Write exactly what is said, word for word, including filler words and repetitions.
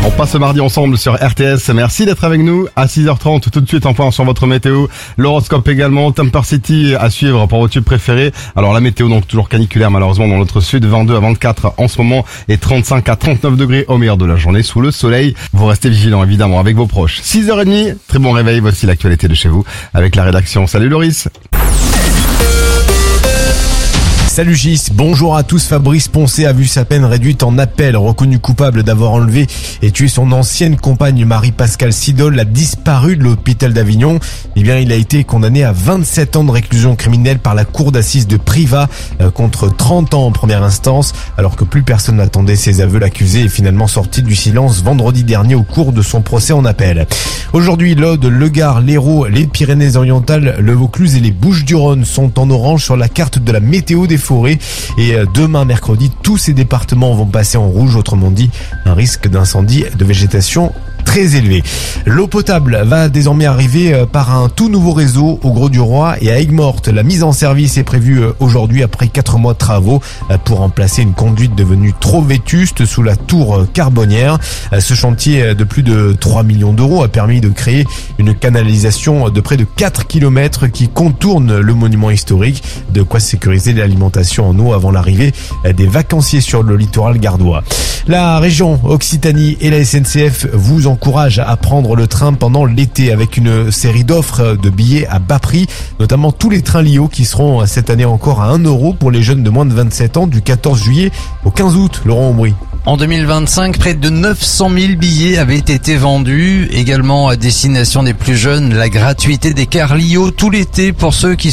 On passe ce mardi ensemble sur R T S. Merci d'être avec nous à six heures trente. Tout de suite, un point sur votre météo. L'horoscope également. Temper City à suivre pour vos tubes préférés. Alors la météo, donc toujours caniculaire malheureusement dans notre sud. vingt-deux à vingt-quatre en ce moment et trente-cinq à trente-neuf degrés au meilleur de la journée sous le soleil. Vous restez vigilants évidemment avec vos proches. six heures trente, très bon réveil. Voici l'actualité de chez vous avec la rédaction. Salut Loris. Salut Gis, bonjour à tous. Fabrice Poncet a vu sa peine réduite en appel, reconnu coupable d'avoir enlevé et tué son ancienne compagne Marie-Pascale Sidol, a disparu de l'hôpital d'Avignon. Eh bien, il a été condamné à vingt-sept ans de réclusion criminelle par la cour d'assises de Privas euh, contre trente ans en première instance, alors que plus personne n'attendait ses aveux. L'accusé est finalement sorti du silence vendredi dernier au cours de son procès en appel. Aujourd'hui, l'Aude, le Gard, l'Hérault, les Pyrénées-Orientales, le Vaucluse et les Bouches-du-Rhône sont en orange sur la carte de la météo des forêts. Et demain mercredi, tous ces départements vont passer en rouge, autrement dit un risque d'incendie de végétation très élevé. L'eau potable va désormais arriver par un tout nouveau réseau au Grau-du-Roi et à Aigues-Mortes. La mise en service est prévue aujourd'hui après quatre mois de travaux pour remplacer une conduite devenue trop vétuste sous la tour Carbonnière. Ce chantier de plus de trois millions d'euros a permis de créer une canalisation de près de quatre kilomètres qui contourne le monument historique, de quoi sécuriser l'alimentation en eau avant l'arrivée des vacanciers sur le littoral gardois. La région Occitanie et la S N C F vous encouragent à prendre le train pendant l'été avec une série d'offres de billets à bas prix, notamment tous les trains Lio qui seront cette année encore à un euro pour les jeunes de moins de vingt-sept ans du quatorze juillet au quinze août. Laurent Aubry. En deux mille vingt-cinq, près de neuf cent mille billets avaient été vendus. Également à destination des plus jeunes, la gratuité des cars Lio tout l'été pour ceux qui